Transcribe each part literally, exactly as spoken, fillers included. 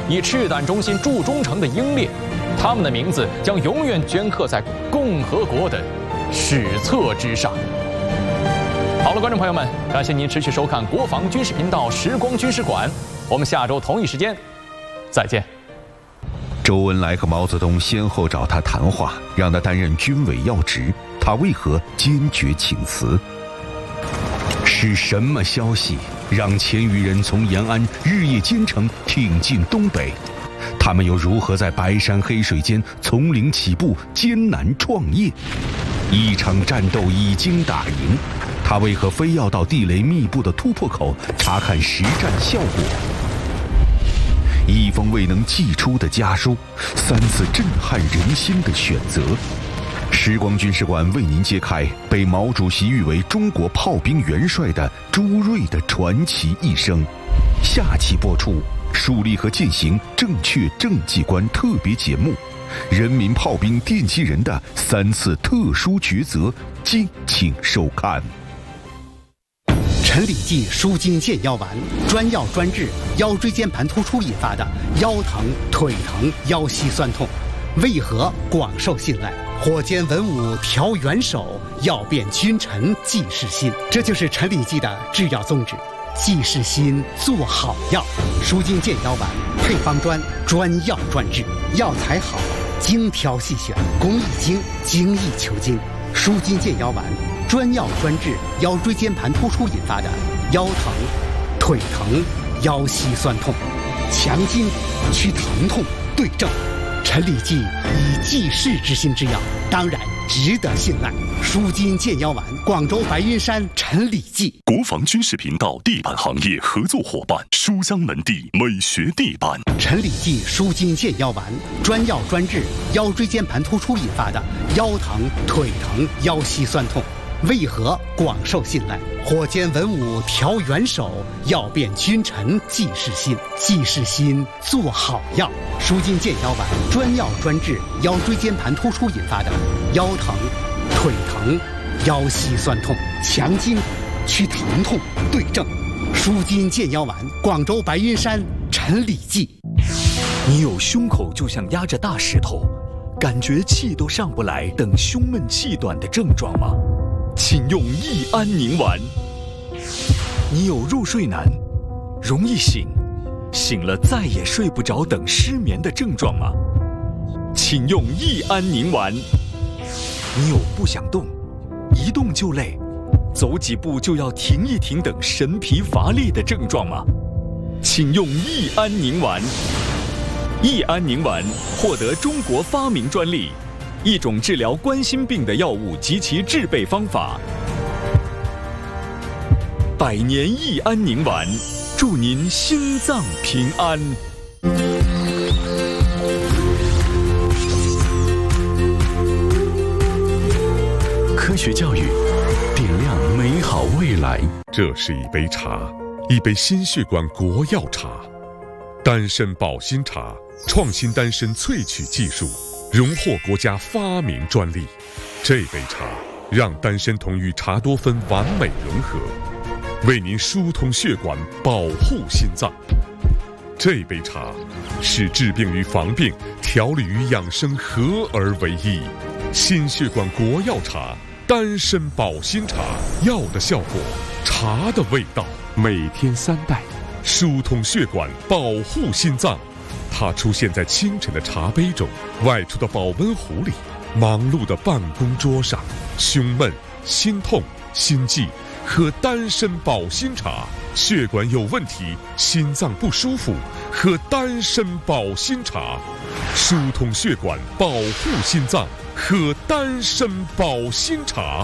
以赤胆忠心铸忠诚的英烈，他们的名字将永远镌刻在共和国的史册之上。好了，观众朋友们，感谢您持续收看国防军事频道《时光军事馆》，我们下周同一时间再见。 周恩来和毛泽东先后找他谈话，让他担任军委要职，他为何坚决请辞？是什么消息让千余人从延安日夜兼程挺进东北？他们又如何在白山黑水间从零起步，艰难创业？一场战斗已经打赢，他为何非要到地雷密布的突破口查看实战效果？一封未能寄出的家书，三次震撼人心的选择。时光军事馆为您揭开被毛主席誉为中国炮兵元帅的朱瑞的传奇一生。下期播出树立和践行正确政绩观特别节目，人民炮兵奠基人的三次特殊抉择，敬请收看。 陈李济舒筋健腰丸，专药专治腰椎间盘突出引发的腰疼、腿疼、腰膝酸痛，为何广受信赖？火箭文武调元首，要变君臣济世心。这就是陈李济的制药宗旨：济世心，做好药。舒筋健腰丸配方专，专药专治，药材好，精挑细选，工艺精，精益求精。舒筋健腰丸专药专治腰椎间盘突出引发的腰疼、腿疼、腰膝酸痛，强筋去疼痛，对症。陈李济以济世之心之药，当然值得信赖。舒筋健腰丸，广州白云山陈李济。 国防军事频道地板行业合作伙伴，书香门第美学地板。 陈李济舒筋健腰丸，专药专治腰椎间盘突出引发的腰疼、腿疼、腰膝酸痛，为何广受信赖？火箭文武调元首，要变君臣济世心。济世心，做好药。舒筋健腰丸专药专治腰椎间盘突出引发的腰疼、腿疼、腰膝酸痛，强筋去疼痛，对症。舒筋健腰丸，广州白云山陈李济。 你有胸口就像压着大石头，感觉气都上不来等胸闷气短的症状吗？请用益安宁丸。你有入睡难、容易醒、醒了再也睡不着等失眠的症状吗？请用益安宁丸。你有不想动、一动就累、走几步就要停一停等神疲乏力的症状吗？请用益安宁丸。益安宁丸获得中国发明专利，一种治疗冠心病的药物及其制备方法。百年益安宁丸，祝您心脏平安。 科学教育，点亮美好未来。 这是一杯茶，一杯心血管国药茶，丹参保心茶，创新丹参萃取技术，荣获国家发明专利。这杯茶让丹参酮与茶多酚完美融合，为您疏通血管，保护心脏。这杯茶是治病与防病、调理与养生合而为一。心血管国药茶，丹参保心茶，药的效果，茶的味道。每天三袋，疏通血管，保护心脏。它出现在清晨的茶杯中，外出的保温壶里，忙碌的办公桌上。胸闷、心痛、心悸，喝丹参保心茶；血管有问题，心脏不舒服，喝丹参保心茶。疏通血管，保护心脏，喝丹参保心茶。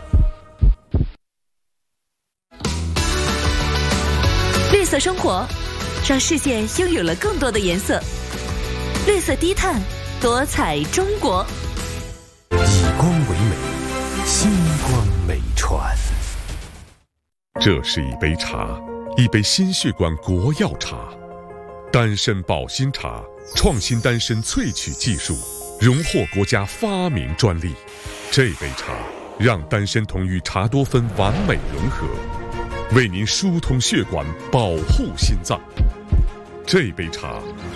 绿色生活，让世界拥有了更多的颜色。绿色低碳，多彩中国。 以光为美，星光美传。 这是一杯茶，一杯心血管国药茶，丹参保心茶，创新丹参萃取技术，荣获国家发明专利。这杯茶让丹参酮与茶多酚完美融合，为您疏通血管，保护心脏。这杯茶